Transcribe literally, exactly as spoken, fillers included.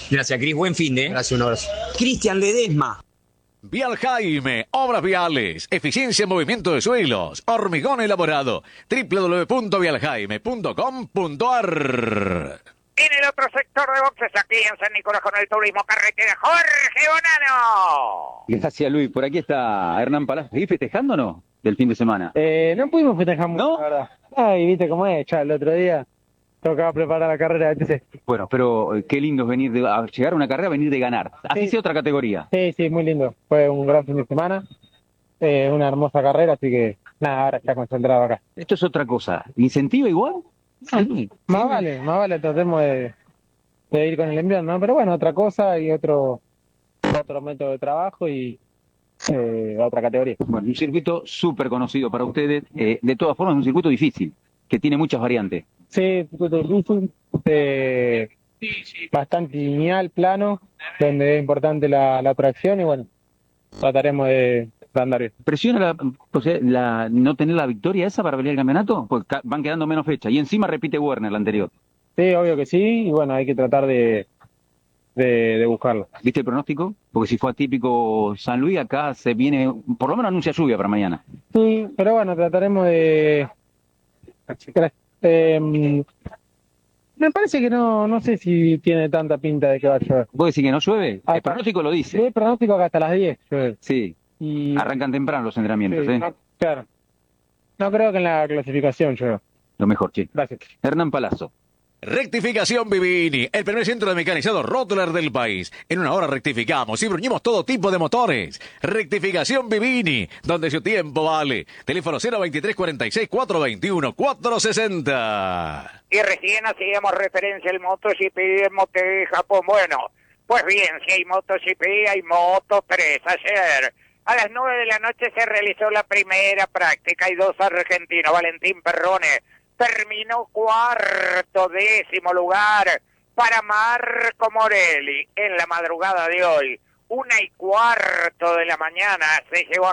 Gracias, Cris. Buen fin de. Gracias, un abrazo. Cristian Ledesma. Vial Jaime, obras viales, eficiencia en movimiento de suelos, hormigón elaborado, doble u doble u doble u punto vial jaime punto com punto a r. En el otro sector de boxes, aquí en San Nicolás con el turismo carretera, Jorge Bonano. Gracias, Luis. Por aquí está Hernán Palacio. ¿Seguís festejando o no? Del fin de semana. Eh, no pudimos festejar mucho, ¿No? la verdad. Ay, viste cómo es, ya el otro día tocaba preparar la carrera de T C. Bueno, pero eh, qué lindo es venir de, a llegar a una carrera, venir de ganar. Así Sí. sea otra categoría. Sí, sí, muy lindo. Fue un gran fin de semana, eh, una hermosa carrera, así que nada, ahora está concentrado acá. Esto es otra cosa. ¿Incentiva igual? Sí. Más vale, más vale, tratemos de, de ir con el envión, ¿no? Pero bueno, otra cosa y otro, otro método de trabajo y eh, otra categoría. Bueno, un circuito súper conocido para ustedes. Eh, de todas formas, es un circuito difícil, que tiene muchas variantes. Sí, circuito difícil, eh, bastante lineal, plano, donde es importante la, la tracción y bueno, trataremos de, de andar bien. ¿Presiona la, o sea, la- no tener la victoria esa para pelear el campeonato? Pues ca- van quedando menos fechas. Y encima repite Werner la anterior. Sí, obvio que sí, y bueno, hay que tratar de, de, de buscarlo. ¿Viste el pronóstico? Porque si fue atípico San Luis, acá se viene, por lo menos anuncia lluvia para mañana. Sí, pero bueno, trataremos de... Eh, me parece que no, no sé si tiene tanta pinta de que va a llover. ¿Vos decís que no llueve? Ah, El pronóstico lo Sí, dice. el pronóstico acá hasta las diez llueve. Sí, Y, arrancan temprano los entrenamientos, sí, ¿eh? no, claro. No creo que en la clasificación llueva. Lo mejor, che. Gracias. Hernán Palazzo. Rectificación Vivini, el primer centro de mecanizado Rottler del país. En una hora rectificamos y bruñimos todo tipo de motores. Rectificación Vivini, donde su tiempo vale. Teléfono cero veintitrés cuarenta y seis, cuatrocientos veintiuno, cuatrocientos sesenta. Y recién hacíamos referencia al MotoGP de Moto de Japón. Bueno, pues bien, si hay MotoGP, hay Moto tres. Ayer, a las nueve de la noche, se realizó la primera práctica. Hay dos argentinos, Valentín Perrone terminó cuarto, décimo lugar para Marco Morelli en la madrugada de hoy. Una y cuarto de la mañana se llevó a